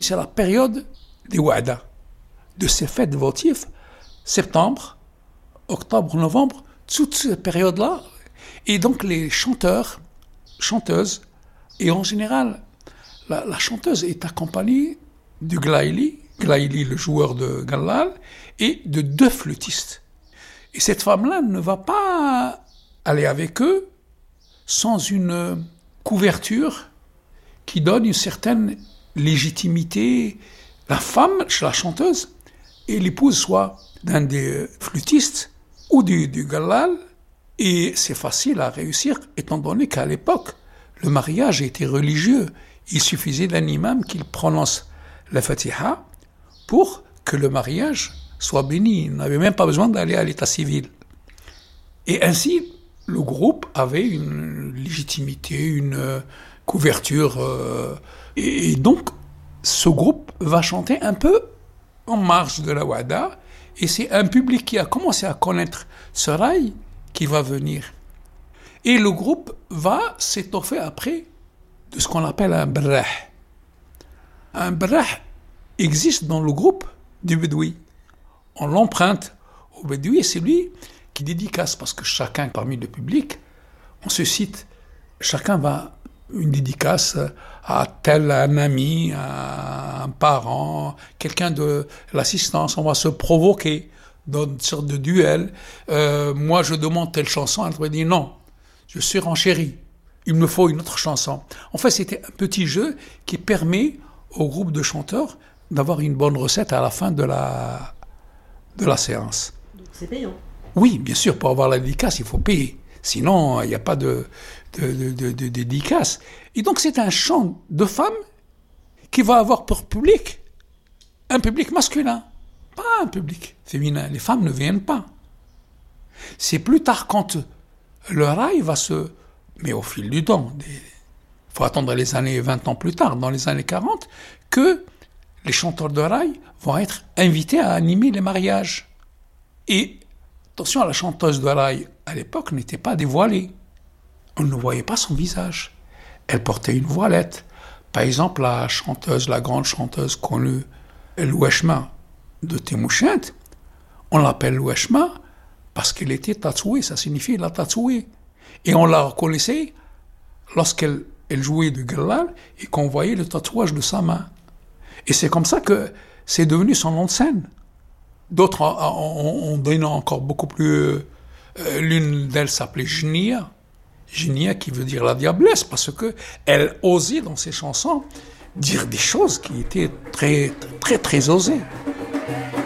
C'est la période des Wa'da, de ces fêtes votives, septembre, octobre, novembre, toute cette période-là. Et donc les chanteurs, chanteuses, et en général, la chanteuse est accompagnée du Glaïli, le joueur de Gallal, et de 2 flûtistes. Et cette femme-là ne va pas aller avec eux sans une couverture qui donne une certaine légitimité. La femme, la chanteuse, est l'épouse soit d'un des flûtistes ou du Gallal, et c'est facile à réussir étant donné qu'à l'époque, le mariage était religieux. Il suffisait d'un imam qui prononce la Fatiha pour que le mariage soit béni. Il n'avait même pas besoin d'aller à l'état civil. Et ainsi, le groupe avait une légitimité, une couverture. Et donc, ce groupe va chanter un peu en marge de la Wa'da. Et c'est un public qui a commencé à connaître ce rail qui va venir. Et le groupe va s'étoffer après de ce qu'on appelle un brah. Un brah existe dans le groupe du Bedoui. On l'emprunte au Bedoui et c'est lui qui dédicace, parce que chacun parmi le public, on se cite, chacun va une dédicace à tel un ami, à un parent, quelqu'un de l'assistance. On va se provoquer dans une sorte de duel. Moi, je demande telle chanson, elle va dire non, je suis renchéri. Il me faut une autre chanson. En fait, c'était un petit jeu qui permet au groupe de chanteurs d'avoir une bonne recette à la fin de la séance. Donc c'est payant. Oui, bien sûr, pour avoir la dédicace, il faut payer. Sinon, il n'y a pas de dédicace. Et donc, c'est un chant de femmes qui va avoir pour public un public masculin, pas un public féminin. Les femmes ne viennent pas. C'est plus tard quand le rail va se... Mais au fil du temps, il faut attendre les années 20 ans plus tard, dans les années 40, que les chanteurs de rail vont être invités à animer les mariages. Et attention, la chanteuse de rail, à l'époque, n'était pas dévoilée. On ne voyait pas son visage. Elle portait une voilette. Par exemple, la grande chanteuse connue, Loueshma de Temouchent, on l'appelle Loueshma parce qu'elle était tatouée, ça signifie la tatouée. Et on la reconnaissait lorsqu'elle jouait du Gallal et qu'on voyait le tatouage de sa main. Et c'est comme ça que c'est devenu son nom de scène. D'autres ont donné encore beaucoup plus... l'une d'elles s'appelait Jnia qui veut dire la diablesse, parce qu'elle osait dans ses chansons dire des choses qui étaient très, très, très osées.